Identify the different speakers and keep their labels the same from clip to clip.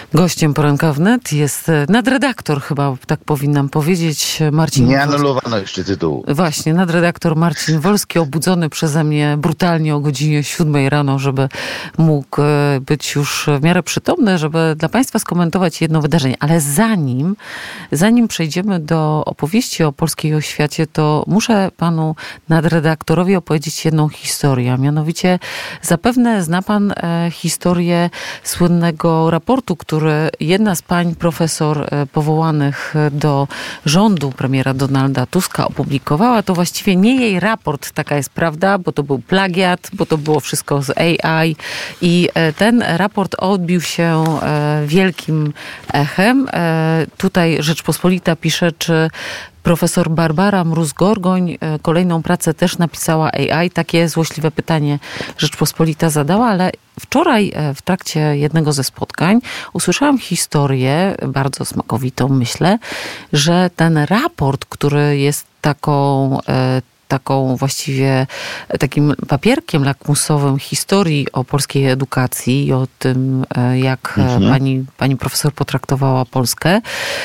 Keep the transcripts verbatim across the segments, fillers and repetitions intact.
Speaker 1: Gościem Poranka Wnet jest nadredaktor, chyba tak powinnam powiedzieć, Marcin
Speaker 2: Nie anulowano jeszcze tytułu.
Speaker 1: Właśnie, nadredaktor Marcin Wolski, obudzony przeze mnie brutalnie o godzinie siódmej rano, żeby mógł być już w miarę przytomny, żeby dla Państwa skomentować jedno wydarzenie. Ale zanim, zanim przejdziemy do opowieści o polskiej oświacie, to muszę panu nadredaktorowi opowiedzieć jedną historię. A mianowicie zapewne zna pan e, historię słynnego raportu, który jedna z pań profesor e, powołanych do rządu premiera Donalda Tuska opublikowała. To właściwie nie jej raport, taka jest prawda, bo to był plagiat, bo to było wszystko z A I i e, ten raport odbił się e, wielkim echem. E, tutaj Rzeczpospolita pisze, czy profesor Barbara Mróz-Gorgoń kolejną pracę też napisała A I. Takie złośliwe pytanie Rzeczpospolita zadała, ale wczoraj w trakcie jednego ze spotkań usłyszałam historię, bardzo smakowitą myślę, że ten raport, który jest taką taką właściwie takim papierkiem lakmusowym historii o polskiej edukacji i o tym, jak mhm. pani, pani profesor potraktowała Polskę,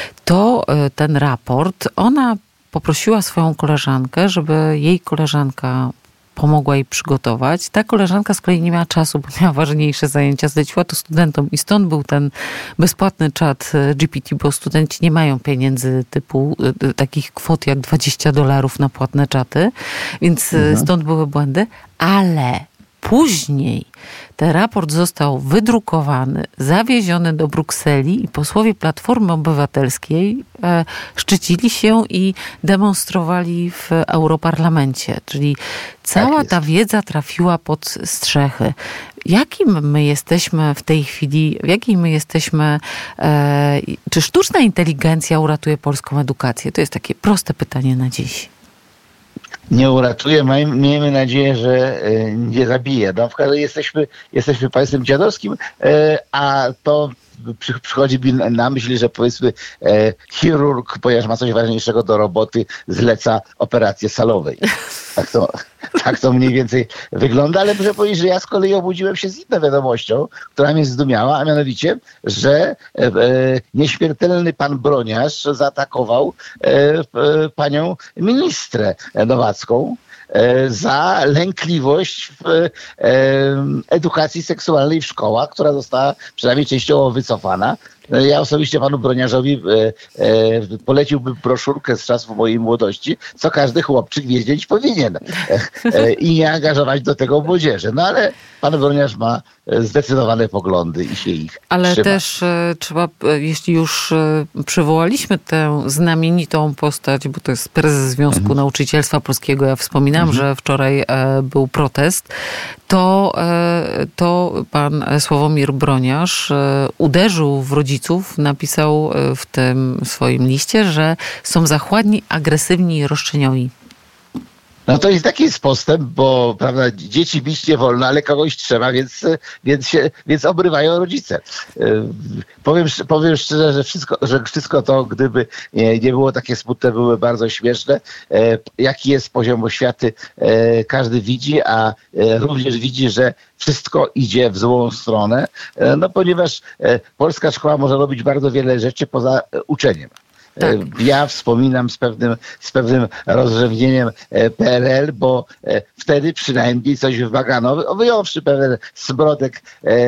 Speaker 1: to ten raport, ona poprosiła swoją koleżankę, żeby jej koleżanka pomogła jej przygotować. Ta koleżanka z kolei nie miała czasu, bo miała ważniejsze zajęcia. Zleciła to studentom i stąd był ten bezpłatny czat G P T, bo studenci nie mają pieniędzy typu takich kwot jak dwadzieścia dolarów na płatne czaty, więc mhm. stąd były błędy, ale później ten raport został wydrukowany, zawieziony do Brukseli i posłowie Platformy Obywatelskiej e, szczycili się i demonstrowali w Europarlamencie. Czyli cała tak ta wiedza trafiła pod strzechy. Jakim my jesteśmy w tej chwili, w jakiej my jesteśmy, e, czy sztuczna inteligencja uratuje polską edukację? To jest takie proste pytanie na dziś.
Speaker 2: Nie uratuje, miejmy nadzieję, że nie zabije. No, w każdym razie jesteśmy, jesteśmy państwem dziadowskim, a to przy, przychodzi mi na myśl, że powiedzmy e, chirurg, ponieważ ma coś ważniejszego do roboty, zleca operację salowej. Tak to, tak to mniej więcej wygląda, ale muszę powiedzieć, że ja z kolei obudziłem się z inną wiadomością, która mnie zdumiała, a mianowicie, że e, e, nieśmiertelny pan Broniarz zaatakował e, e, panią ministrę Nowacką za lękliwość w edukacji seksualnej w szkołach, która została przynajmniej częściowo wycofana. Ja osobiście panu Broniarzowi e, e, poleciłbym broszurkę z czasów mojej młodości, co każdy chłopczyk wiedzieć powinien e, e, i nie angażować do tego młodzieży. No ale pan Broniarz ma zdecydowane poglądy i się ich
Speaker 1: Ale
Speaker 2: trzyma.
Speaker 1: też e, trzeba, e, jeśli już e, przywołaliśmy tę znamienitą postać, bo to jest prezes Związku mhm. Nauczycielstwa Polskiego, ja wspominam, mhm. że wczoraj e, był protest, to, e, to pan Sławomir Broniarz e, uderzył w rodziców, napisał w tym swoim liście, że są zachładni, agresywni i roszczeniowi.
Speaker 2: No to jest taki postęp, bo prawda, dzieci bić nie wolno, ale kogoś trzeba, więc, więc, się, więc obrywają rodzice. Powiem, powiem szczerze, że wszystko, że wszystko to, gdyby nie, nie było takie smutne, były bardzo śmieszne. Jaki jest poziom oświaty, każdy widzi, a również widzi, że wszystko idzie w złą stronę, no ponieważ polska szkoła może robić bardzo wiele rzeczy poza uczeniem. Tak. Ja wspominam z pewnym, z pewnym rozrzewnieniem P R L, bo wtedy przynajmniej coś wymagano, wyjąwszy pewien smrodek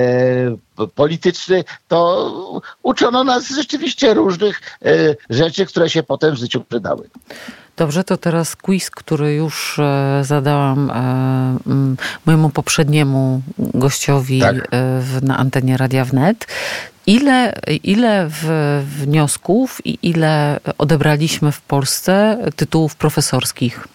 Speaker 2: e, polityczny, to uczono nas rzeczywiście różnych e, rzeczy, które się potem w życiu przydały.
Speaker 1: Dobrze, to teraz quiz, który już e, zadałam e, mojemu poprzedniemu gościowi tak. e, w, na antenie Radia Wnet. Ile, ile w, wniosków i ile odebraliśmy w Polsce tytułów profesorskich?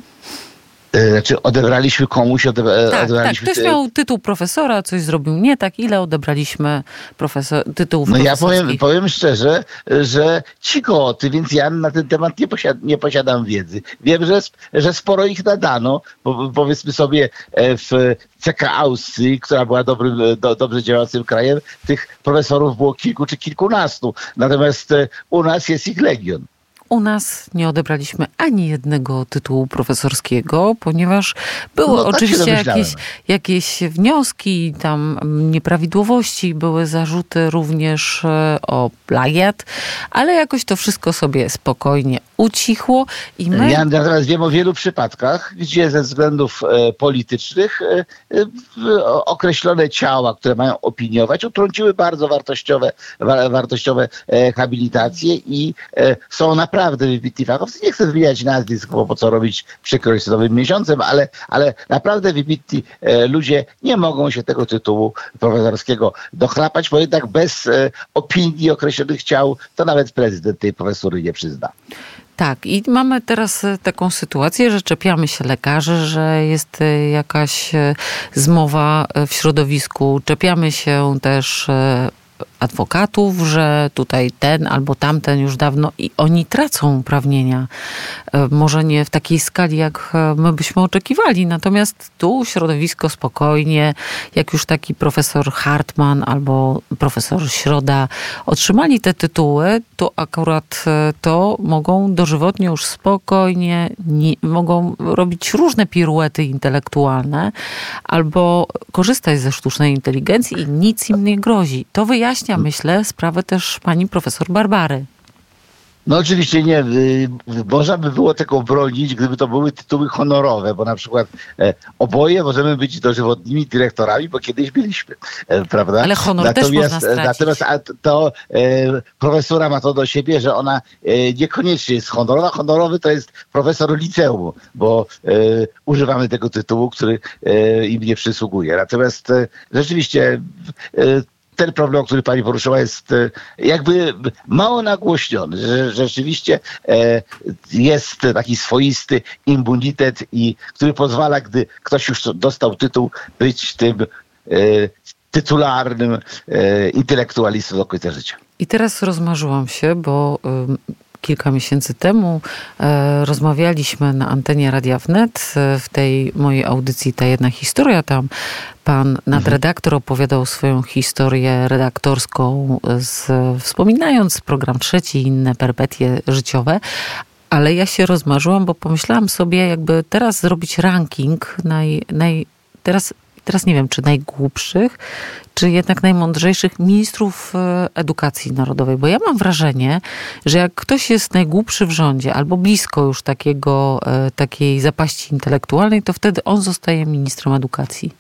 Speaker 2: Znaczy odebraliśmy komuś, odebra-
Speaker 1: tak,
Speaker 2: odebraliśmy...
Speaker 1: Tak, ktoś miał tytuł profesora, coś zrobił nie tak. Ile odebraliśmy profesor- tytułów
Speaker 2: no
Speaker 1: profesorskich?
Speaker 2: Ja powiem, powiem szczerze, że cichoty, więc ja na ten temat nie, posiad- nie posiadam wiedzy. Wiem, że, że sporo ich nadano, bo, powiedzmy sobie w C K Austrii, która była dobrym, do, dobrze działającym krajem, tych profesorów było kilku czy kilkunastu. Natomiast u nas jest ich legion.
Speaker 1: u nas nie odebraliśmy ani jednego tytułu profesorskiego, ponieważ były
Speaker 2: No, tak
Speaker 1: oczywiście jakieś, jakieś wnioski, tam nieprawidłowości, były zarzuty również o plagiat, ale jakoś to wszystko sobie spokojnie ucichło. I my...
Speaker 2: Ja natomiast wiem o wielu przypadkach, gdzie ze względów e, politycznych e, e, określone ciała, które mają opiniować, utrąciły bardzo wartościowe, wa, wartościowe e, habilitacje i e, są naprawdę wybitni fachowcy. Nie chcę wymieniać nazwisk, bo po co robić przykrość nowym miesiącem, ale, ale naprawdę wybitni e, ludzie nie mogą się tego tytułu profesorskiego dochlapać, bo jednak bez e, opinii określonych ciał to nawet prezydent tej profesury nie przyzna.
Speaker 1: Tak, i mamy teraz taką sytuację, że czepiamy się lekarzy, że jest jakaś zmowa w środowisku, czepiamy się też adwokatów, że tutaj ten albo tamten już dawno i oni tracą uprawnienia. Może nie w takiej skali, jak my byśmy oczekiwali, natomiast tu środowisko spokojnie, jak już taki profesor Hartman albo profesor Środa otrzymali te tytuły, to akurat to mogą dożywotnie już spokojnie, nie, mogą robić różne piruety intelektualne albo korzystać ze sztucznej inteligencji i nic im nie grozi. To wyjaśnia, myślę, sprawę też pani profesor Barbary.
Speaker 2: No oczywiście nie. Można by było tego bronić, gdyby to były tytuły honorowe, bo na przykład e, oboje możemy być dożywotnimi dyrektorami, bo kiedyś byliśmy, e, prawda?
Speaker 1: Ale honor
Speaker 2: natomiast,
Speaker 1: też można stracić.
Speaker 2: Natomiast a to e, profesora ma to do siebie, że ona e, niekoniecznie jest honorowa. Honorowy to jest profesor liceum, bo e, używamy tego tytułu, który e, im nie przysługuje. Natomiast e, rzeczywiście e, ten problem, który pani poruszyła, jest jakby mało nagłośniony, że rzeczywiście jest taki swoisty immunitet, i który pozwala, gdy ktoś już dostał tytuł, być tym tytularnym intelektualistą do końca życia.
Speaker 1: I teraz rozmarzyłam się, bo kilka miesięcy temu e, rozmawialiśmy na antenie Radia Wnet e, w tej mojej audycji Ta jedna historia. Tam pan nadredaktor opowiadał swoją historię redaktorską, z, wspominając program Trzeci i inne perypetie życiowe. Ale ja się rozmarzyłam, bo pomyślałam sobie, jakby teraz zrobić ranking naj, naj, teraz Teraz nie wiem, czy najgłupszych, czy jednak najmądrzejszych ministrów edukacji narodowej. Bo ja mam wrażenie, że jak ktoś jest najgłupszy w rządzie albo blisko już takiego, takiej zapaści intelektualnej, to wtedy on zostaje ministrem edukacji.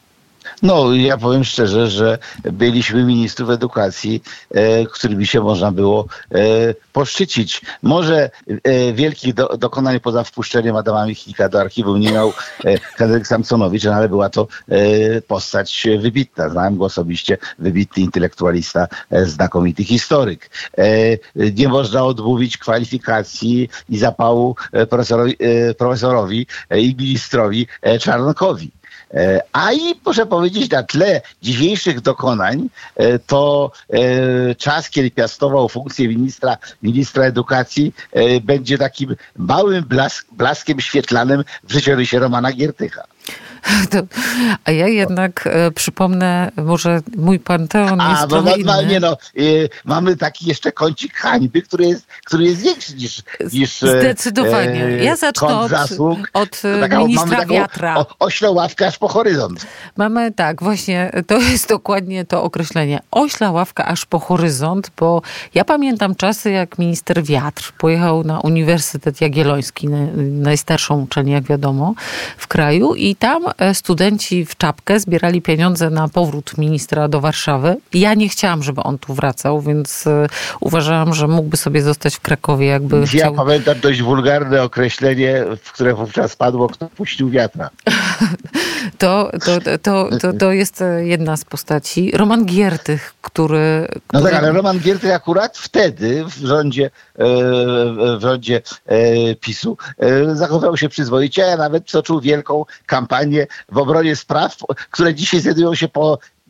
Speaker 2: No, ja powiem szczerze, że byliśmy ministrów edukacji, e, którymi się można było e, poszczycić. Może e, wielkich do, dokonań poza wpuszczeniem Adama Michalika do archiwum nie miał e, Henryk Samsonowicz, ale była to e, postać wybitna. Znałem go osobiście, wybitny intelektualista, e, znakomity historyk. E, nie można odmówić kwalifikacji i zapału e, profesorowi, e, profesorowi e, i ministrowi e, Czarnkowi. A i muszę powiedzieć, na tle dzisiejszych dokonań, to czas, kiedy piastował funkcję ministra, ministra edukacji, będzie takim małym blask, blaskiem świetlanym w życiorysie Romana Giertycha.
Speaker 1: To, a ja jednak e, przypomnę, może mój panteon
Speaker 2: a,
Speaker 1: jest
Speaker 2: bo
Speaker 1: trochę
Speaker 2: ma,
Speaker 1: inny.
Speaker 2: Nie no, y, mamy taki jeszcze kącik hańby, który jest, który jest większy niż, niż
Speaker 1: zdecydowanie.
Speaker 2: E,
Speaker 1: ja zacznę od,
Speaker 2: zasług.
Speaker 1: od
Speaker 2: Taka,
Speaker 1: ministra
Speaker 2: mamy
Speaker 1: Wiatra.
Speaker 2: O, oślą ławkę aż po horyzont.
Speaker 1: Mamy tak, właśnie to jest dokładnie to określenie. Ośla ławka aż po horyzont, bo ja pamiętam czasy, jak minister Wiatr pojechał na Uniwersytet Jagielloński, najstarszą uczelnię, jak wiadomo, w kraju, i tam studenci w czapkę zbierali pieniądze na powrót ministra do Warszawy. Ja nie chciałam, żeby on tu wracał, więc uważałam, że mógłby sobie zostać w Krakowie, jakby
Speaker 2: ja
Speaker 1: chciał.
Speaker 2: Ja pamiętam dość wulgarne określenie, w które wówczas padło, kto puścił wiatra. to,
Speaker 1: to, to, to, to jest jedna z postaci. Roman Giertych, który...
Speaker 2: No
Speaker 1: który...
Speaker 2: tak, ale Roman Giertych akurat wtedy w rządzie, w rządzie PiSu zachował się przyzwoicie, a nawet toczył wielką kampanię w obronie spraw, które dzisiaj znajdują się po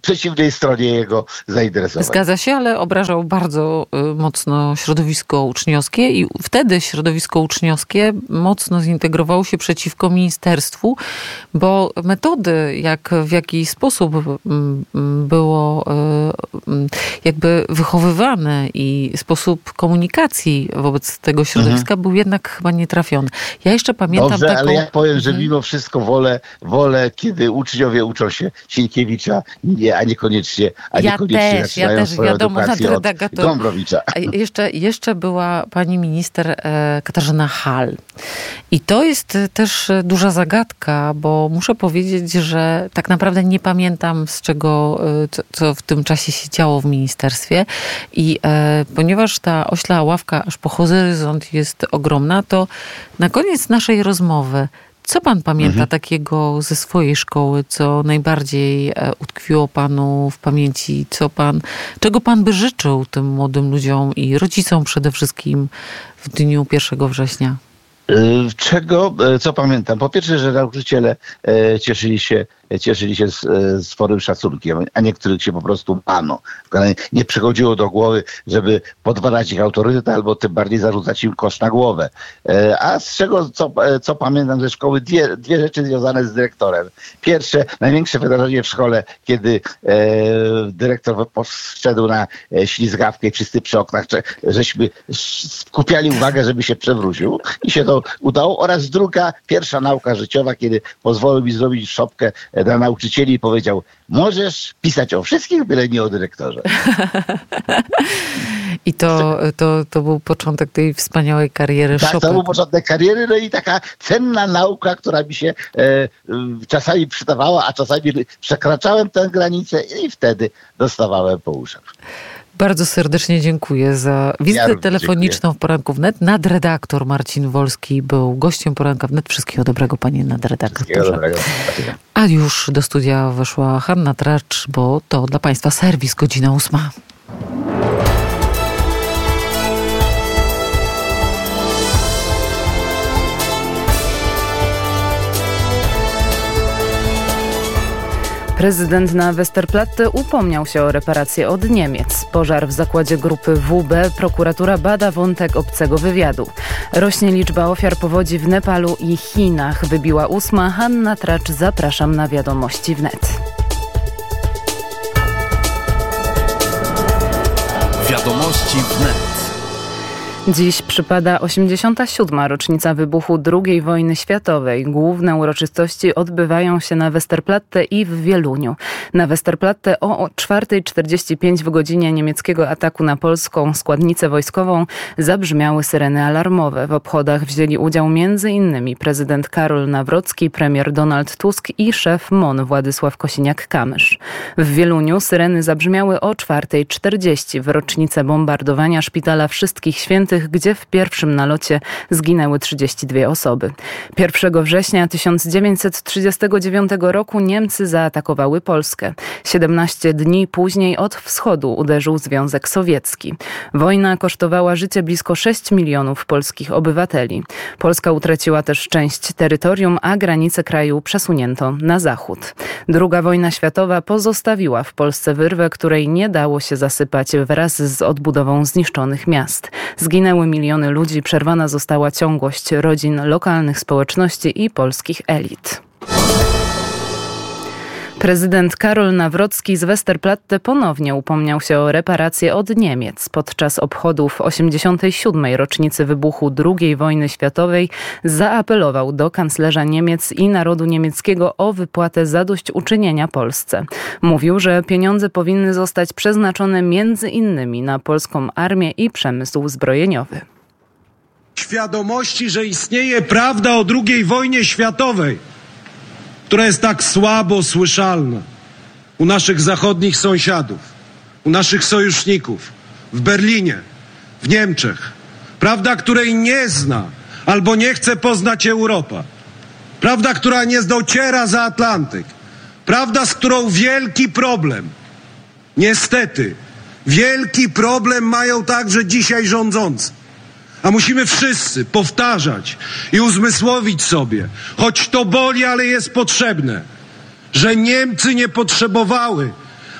Speaker 2: przeciwnej stronie jego zainteresowań.
Speaker 1: Zgadza się, ale obrażał bardzo y, mocno środowisko uczniowskie i wtedy środowisko uczniowskie mocno zintegrowało się przeciwko ministerstwu, bo metody, jak w jaki sposób y, y, było y, y, jakby wychowywane i sposób komunikacji wobec tego środowiska mhm. był jednak chyba nietrafiony. Ja jeszcze pamiętam
Speaker 2: Dobrze,
Speaker 1: taką...
Speaker 2: ale ja powiem, że
Speaker 1: mhm.
Speaker 2: mimo wszystko wolę, wolę, kiedy uczniowie uczą się Sienkiewicza, nie, a niekoniecznie, a
Speaker 1: ja
Speaker 2: niekoniecznie
Speaker 1: też, ja też wiadomo na redagator.
Speaker 2: Gombrowicza.
Speaker 1: Jeszcze, jeszcze była pani minister e, Katarzyna Hall. I to jest też duża zagadka, bo muszę powiedzieć, że tak naprawdę nie pamiętam, z czego, co, co w tym czasie się działo w ministerstwie. I e, ponieważ ta ośla ławka aż po horyzont jest ogromna, to na koniec naszej rozmowy co pan pamięta mhm. takiego ze swojej szkoły, co najbardziej utkwiło panu w pamięci? Co pan, czego pan by życzył tym młodym ludziom i rodzicom przede wszystkim w dniu pierwszego września?
Speaker 2: Czego, co pamiętam? Po pierwsze, że nauczyciele cieszyli się, cieszyli się z, sporym szacunkiem, a niektórych się po prostu bano. Nie przychodziło do głowy, żeby podważać ich autorytet albo tym bardziej zarzucać im kosz na głowę. A z czego, co, co pamiętam ze szkoły? Dwie, dwie rzeczy związane z dyrektorem. Pierwsze, największe wydarzenie w szkole, kiedy e, dyrektor wszedł na ślizgawkę i wszyscy przy oknach, żeśmy skupiali uwagę, żeby się przewrócił i się to udało. Oraz druga, pierwsza nauka życiowa, kiedy pozwolił mi zrobić szopkę dla nauczycieli i powiedział: możesz pisać o wszystkich, byle nie o dyrektorze.
Speaker 1: I to, to, to był początek tej wspaniałej kariery
Speaker 2: tak,
Speaker 1: szopek.
Speaker 2: To był początek kariery, no i taka cenna nauka, która mi się e, e, czasami przydawała, a czasami przekraczałem tę granicę i wtedy dostawałem po uszach.
Speaker 1: Bardzo serdecznie dziękuję za wizytę
Speaker 2: ja
Speaker 1: telefoniczną
Speaker 2: dziękuję.
Speaker 1: w Poranku Wnet. Nadredaktor Marcin Wolski był gościem Poranka Wnet. Wszystkiego dobrego, panie nadredaktorze.
Speaker 2: Dobrego.
Speaker 1: A już do studia weszła Hanna Tracz, bo to dla państwa serwis, godzina ósma.
Speaker 3: Prezydent na Westerplatte upomniał się o reparacje od Niemiec. Pożar w zakładzie grupy W B. Prokuratura bada wątek obcego wywiadu. Rośnie liczba ofiar powodzi w Nepalu i Chinach. Wybiła ósma. Hanna Tracz, zapraszam na Wiadomości Wnet.
Speaker 4: Wiadomości Wnet.
Speaker 3: Dziś przypada osiemdziesiąta siódma rocznica wybuchu drugiej wojny światowej. Główne uroczystości odbywają się na Westerplatte i w Wieluniu. Na Westerplatte o czwarta czterdzieści pięć w godzinie niemieckiego ataku na polską składnicę wojskową zabrzmiały syreny alarmowe. W obchodach wzięli udział między innymi prezydent Karol Nawrocki, premier Donald Tusk i szef M O N Władysław Kosiniak-Kamysz. W Wieluniu syreny zabrzmiały o czwarta czterdzieści w rocznicę bombardowania Szpitala Wszystkich Świętych, gdzie w pierwszym nalocie zginęły trzydzieści dwie osoby. pierwszego września tysiąc dziewięćset trzydziestego dziewiątego roku Niemcy zaatakowały Polskę. siedemnaście dni później od wschodu uderzył Związek Sowiecki. Wojna kosztowała życie blisko sześć milionów polskich obywateli. Polska utraciła też część terytorium, a granice kraju przesunięto na zachód. Druga wojna światowa pozostawiła w Polsce wyrwę, której nie dało się zasypać wraz z odbudową zniszczonych miast. Zginęły miliony ludzi, przerwana została ciągłość rodzin, lokalnych społeczności i polskich elit. Prezydent Karol Nawrocki z Westerplatte ponownie upomniał się o reparacje od Niemiec. Podczas obchodów osiemdziesiątej siódmej rocznicy wybuchu drugiej wojny światowej zaapelował do kanclerza Niemiec i narodu niemieckiego o wypłatę zadośćuczynienia Polsce. Mówił, że pieniądze powinny zostać przeznaczone między innymi na polską armię i przemysł zbrojeniowy.
Speaker 5: Świadomości, że istnieje prawda o drugiej wojnie światowej, która jest tak słabo słyszalna u naszych zachodnich sąsiadów, u naszych sojuszników, w Berlinie, w Niemczech. Prawda, której nie zna albo nie chce poznać Europa. Prawda, która nie dociera za Atlantyk. Prawda, z którą wielki problem, niestety, wielki problem mają także dzisiaj rządzący. A musimy wszyscy powtarzać i uzmysłowić sobie, choć to boli, ale jest potrzebne, że Niemcy nie potrzebowały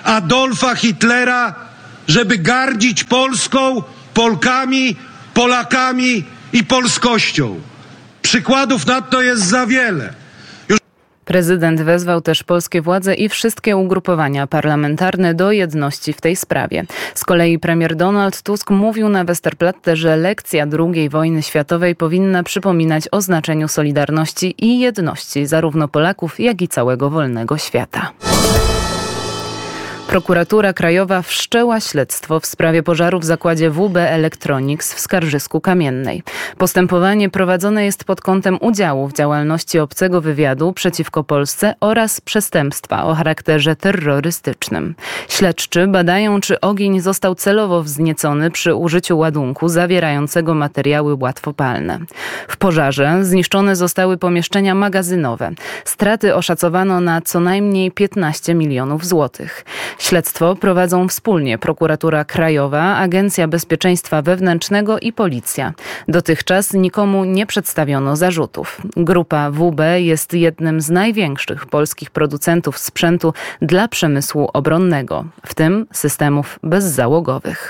Speaker 5: Adolfa Hitlera, żeby gardzić Polską, Polkami, Polakami i polskością. Przykładów na to jest za wiele.
Speaker 3: Prezydent wezwał też polskie władze i wszystkie ugrupowania parlamentarne do jedności w tej sprawie. Z kolei premier Donald Tusk mówił na Westerplatte, że lekcja drugiej wojny światowej powinna przypominać o znaczeniu solidarności i jedności zarówno Polaków, jak i całego wolnego świata. Prokuratura Krajowa wszczęła śledztwo w sprawie pożaru w zakładzie W B Electronics w Skarżysku-Kamiennej. Postępowanie prowadzone jest pod kątem udziału w działalności obcego wywiadu przeciwko Polsce oraz przestępstwa o charakterze terrorystycznym. Śledczy badają, czy ogień został celowo wzniecony przy użyciu ładunku zawierającego materiały łatwopalne. W pożarze zniszczone zostały pomieszczenia magazynowe. Straty oszacowano na co najmniej piętnaście milionów złotych. Śledztwo prowadzą wspólnie Prokuratura Krajowa, Agencja Bezpieczeństwa Wewnętrznego i Policja. Dotychczas nikomu nie przedstawiono zarzutów. Grupa W B jest jednym z największych polskich producentów sprzętu dla przemysłu obronnego, w tym systemów bezzałogowych.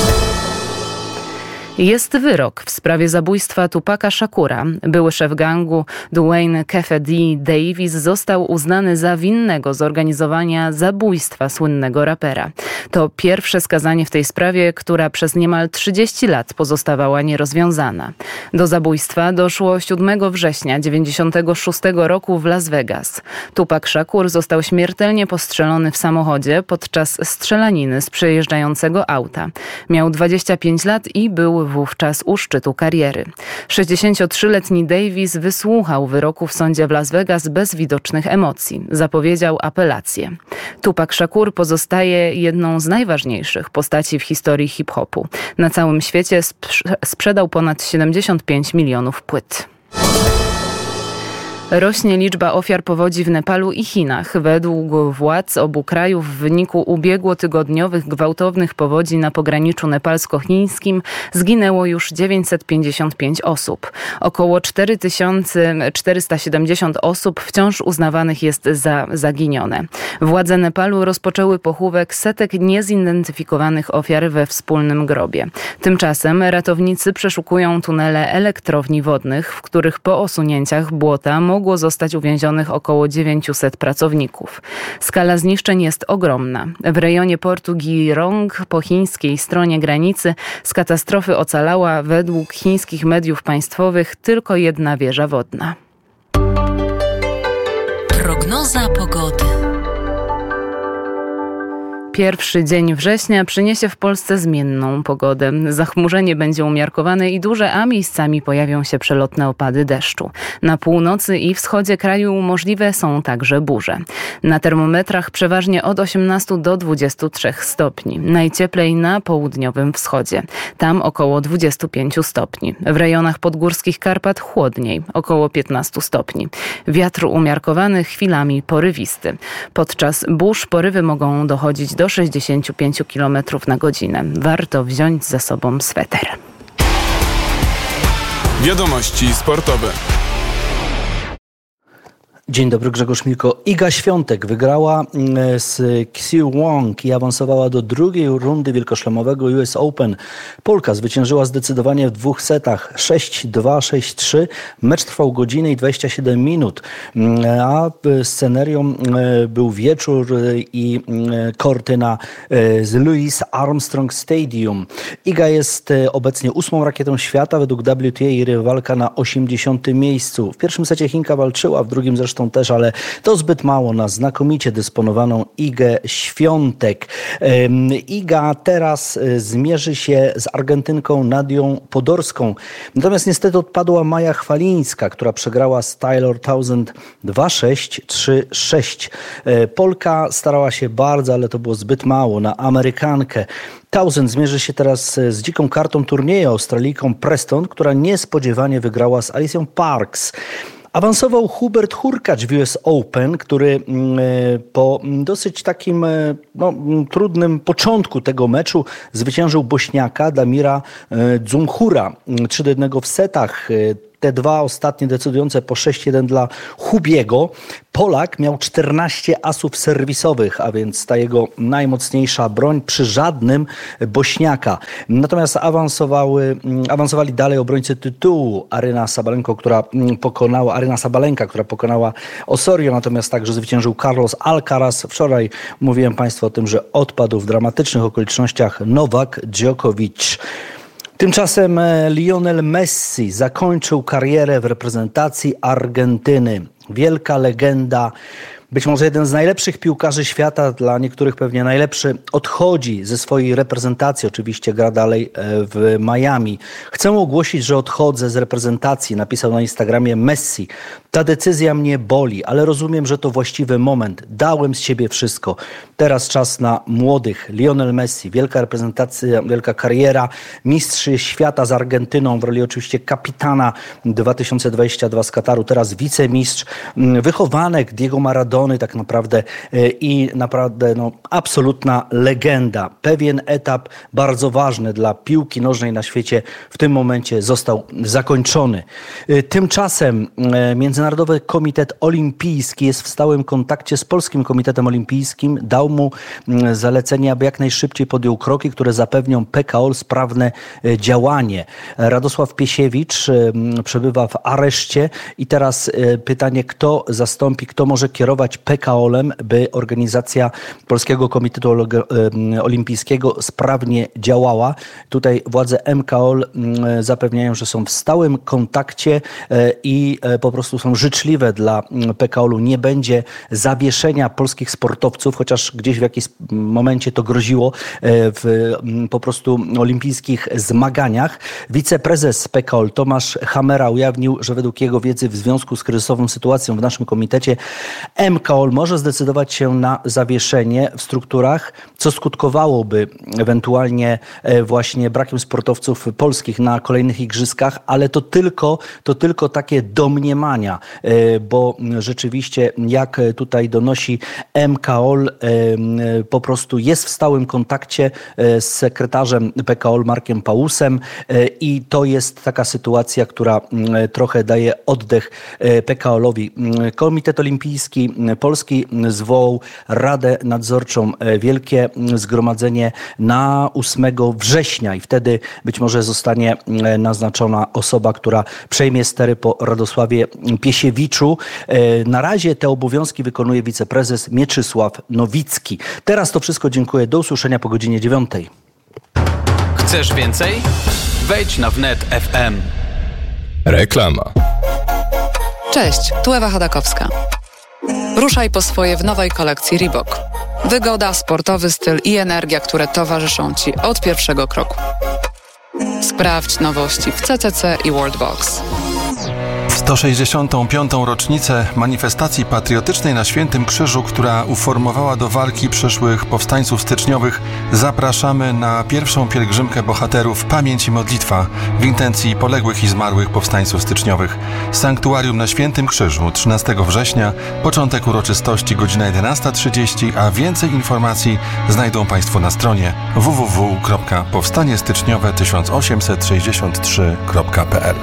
Speaker 3: Jest wyrok w sprawie zabójstwa Tupaca Shakura. Były szef gangu Dwayne Kefe D. Davis został uznany za winnego zorganizowania zabójstwa słynnego rapera. To pierwsze skazanie w tej sprawie, która przez niemal trzydzieści lat pozostawała nierozwiązana. Do zabójstwa doszło siódmego września dziewięćdziesiątego szóstego roku w Las Vegas. Tupac Shakur został śmiertelnie postrzelony w samochodzie podczas strzelaniny z przejeżdżającego auta. Miał dwadzieścia pięć lat i był wówczas u szczytu kariery. sześćdziesięciotrzyletni Davis wysłuchał wyroku w sądzie w Las Vegas bez widocznych emocji. Zapowiedział apelację. Tupac Shakur pozostaje jedną z najważniejszych postaci w historii hip-hopu. Na całym świecie sprz- sprzedał ponad siedemdziesiąt pięć milionów płyt. Rośnie liczba ofiar powodzi w Nepalu i Chinach. Według władz obu krajów w wyniku ubiegłotygodniowych gwałtownych powodzi na pograniczu nepalsko-chińskim zginęło już dziewięćset pięćdziesiąt pięć osób. Około cztery tysiące czterysta siedemdziesiąt osób wciąż uznawanych jest za zaginione. Władze Nepalu rozpoczęły pochówek setek niezidentyfikowanych ofiar we wspólnym grobie. Tymczasem ratownicy przeszukują tunele elektrowni wodnych, w których po osunięciach błota mogą mogło zostać uwięzionych około dziewięćset pracowników. Skala zniszczeń jest ogromna. W rejonie portu Girong po chińskiej stronie granicy z katastrofy ocalała według chińskich mediów państwowych tylko jedna wieża wodna.
Speaker 6: Prognoza pogody.
Speaker 3: Pierwszy dzień września przyniesie w Polsce zmienną pogodę. Zachmurzenie będzie umiarkowane i duże, a miejscami pojawią się przelotne opady deszczu. Na północy i wschodzie kraju możliwe są także burze. Na termometrach przeważnie od osiemnastu do dwudziestu trzech stopni. Najcieplej na południowym wschodzie. Tam około dwudziestu pięciu stopni. W rejonach podgórskich Karpat chłodniej, około piętnastu stopni. Wiatr umiarkowany, chwilami porywisty. Podczas burz porywy mogą dochodzić do sześćdziesięciu pięciu kilometrów na godzinę. Warto wziąć ze sobą sweter.
Speaker 4: Wiadomości sportowe.
Speaker 7: Dzień dobry, Grzegorz Milko. Iga Świątek wygrała z Xiu Wong i awansowała do drugiej rundy wielkoszlemowego U S Open. Polka zwyciężyła zdecydowanie w dwóch setach sześć dwa, sześć trzy. Mecz trwał godzinę i dwadzieścia siedem minut, a scenerią był wieczór i korty na z Louis Armstrong Stadium. Iga jest obecnie ósmą rakietą świata według W T A i rywalka na osiemdziesiątym miejscu. W pierwszym secie Chinka walczyła, w drugim zresztą też, ale to zbyt mało na znakomicie dysponowaną Igę Świątek. Iga teraz zmierzy się z Argentynką Nadią Podorską. Natomiast niestety odpadła Maja Chwalińska, która przegrała z Taylor Townsend dwa sześć, trzy sześć. Polka starała się bardzo, ale to było zbyt mało na Amerykankę. Townsend zmierzy się teraz z dziką kartą turnieju, Australijką Preston, która niespodziewanie wygrała z Alicją Parks. Awansował Hubert Hurkacz w U S Open, który po dosyć takim no, trudnym początku tego meczu zwyciężył Bośniaka Damira Dzumhura trzy do jednego w setach. te dwa ostatnie decydujące po sześć jeden dla Hubiego. Polak miał czternaście asów serwisowych, a więc ta jego najmocniejsza broń przy żadnym Bośniaka. Natomiast awansowały, awansowali dalej obrońcy tytułu Aryna Sabalenko, która pokonała, Aryna Sabalenka, która pokonała Osorio, natomiast także zwyciężył Carlos Alcaraz. Wczoraj mówiłem Państwu o tym, że odpadł w dramatycznych okolicznościach Nowak Djokovic. Tymczasem Lionel Messi zakończył karierę w reprezentacji Argentyny. Wielka legenda, być może jeden z najlepszych piłkarzy świata, dla niektórych pewnie najlepszy, odchodzi ze swojej reprezentacji. Oczywiście gra dalej w Miami. Chcę ogłosić, że odchodzę z reprezentacji, napisał na Instagramie Messi. Ta decyzja mnie boli, ale rozumiem, że to właściwy moment. Dałem z siebie wszystko. Teraz czas na młodych. Lionel Messi, wielka reprezentacja, wielka kariera, mistrz świata z Argentyną, w roli oczywiście kapitana dwa tysiące dwudziestego drugiego z Kataru, teraz wicemistrz, wychowanek Diego Maradony tak naprawdę i naprawdę no, absolutna legenda. Pewien etap bardzo ważny dla piłki nożnej na świecie w tym momencie został zakończony. Tymczasem Międzynarodowy Komitet Olimpijski jest w stałym kontakcie z Polskim Komitetem Olimpijskim. Dał mu zalecenie, aby jak najszybciej podjął kroki, które zapewnią P K O L sprawne działanie. Radosław Piesiewicz przebywa w areszcie i teraz pytanie, kto zastąpi, kto może kierować P K O L-em, by organizacja Polskiego Komitetu Olimpijskiego sprawnie działała. Tutaj władze M K O L zapewniają, że są w stałym kontakcie i po prostu są życzliwe dla P K O L-u. Nie będzie zawieszenia polskich sportowców, chociaż gdzieś w jakimś momencie to groziło w po prostu olimpijskich zmaganiach. Wiceprezes P K O L Tomasz Hamera ujawnił, że według jego wiedzy w związku z kryzysową sytuacją w naszym komitecie M K O L może zdecydować się na zawieszenie w strukturach, co skutkowałoby ewentualnie właśnie brakiem sportowców polskich na kolejnych igrzyskach, ale to tylko, to tylko takie domniemania, bo rzeczywiście jak tutaj donosi M K O L, po prostu jest w stałym kontakcie z sekretarzem P K O L Markiem Pałusem i to jest taka sytuacja, która trochę daje oddech P K O L-owi. Komitet Olimpijski Polski zwołał Radę Nadzorczą, wielkie zgromadzenie na ósmego września i wtedy być może zostanie naznaczona osoba, która przejmie stery po Radosławie Piesiewiczu. Na razie te obowiązki wykonuje wiceprezes Mieczysław Nowicki. Teraz to wszystko, dziękuję. Do usłyszenia po godzinie dziewiątej.
Speaker 8: Chcesz więcej? Wejdź na wnet kropka f m.
Speaker 4: Reklama.
Speaker 9: Cześć, tu Ewa Chodakowska. Ruszaj po swoje w nowej kolekcji Reebok. Wygoda, sportowy styl i energia, które towarzyszą Ci od pierwszego kroku. Sprawdź nowości w C C C i Worldbox.
Speaker 10: W sto sześćdziesiątą piątą rocznicę manifestacji patriotycznej na Świętym Krzyżu, która uformowała do walki przyszłych powstańców styczniowych, zapraszamy na pierwszą pielgrzymkę bohaterów Pamięć i Modlitwa w intencji poległych i zmarłych powstańców styczniowych. Sanktuarium na Świętym Krzyżu, trzynastego września, początek uroczystości godzina jedenasta trzydzieści, a więcej informacji znajdą Państwo na stronie w w w kropka powstanie styczniowe tysiąc osiemset sześćdziesiąt trzy kropka p l.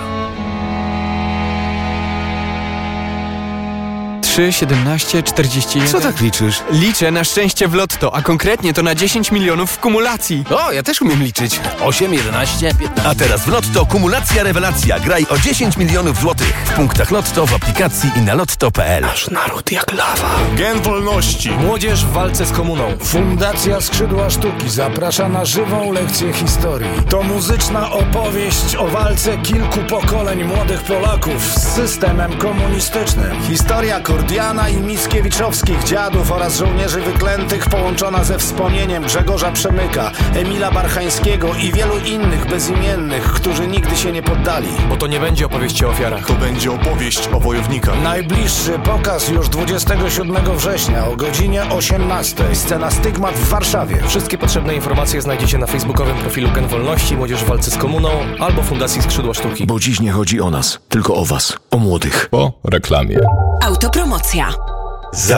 Speaker 11: trzy, siedemnaście, czterdzieści jeden.
Speaker 12: Co tak liczysz?
Speaker 11: Liczę na szczęście w lotto, a konkretnie to na dziesięć milionów w kumulacji.
Speaker 12: O, ja też umiem liczyć. osiem, jedenaście, piętnaście. A teraz w Lotto kumulacja rewelacja. Graj o dziesięć milionów złotych. W punktach Lotto, w aplikacji i na lotto kropka p l.
Speaker 13: Nasz naród jak lawa.
Speaker 14: Gen wolności.
Speaker 13: Młodzież w walce z komuną. Fundacja Skrzydła Sztuki zaprasza na żywą lekcję historii.
Speaker 14: To muzyczna opowieść o walce kilku pokoleń młodych Polaków z systemem komunistycznym. Historia Kordiana i Mickiewiczowskich dziadów oraz żołnierzy wyklętych połączona ze wspomnieniem Grzegorza Przemyka, Emila Barchańskiego i wielu innych bezimiennych, którzy nigdy się nie poddali.
Speaker 11: Bo to nie będzie opowieść o ofiarach.
Speaker 14: To będzie opowieść o wojownikach. Najbliższy pokaz już dwudziestego siódmego września o godzinie osiemnastej. Scena Stygmat w Warszawie.
Speaker 11: Wszystkie potrzebne informacje znajdziecie na facebookowym profilu Gen Wolności, Młodzież w walce z komuną albo Fundacji Skrzydła Sztuki.
Speaker 12: Bo dziś nie chodzi o nas, tylko o was, o młodych.
Speaker 4: Po reklamie.
Speaker 6: Autopromocja.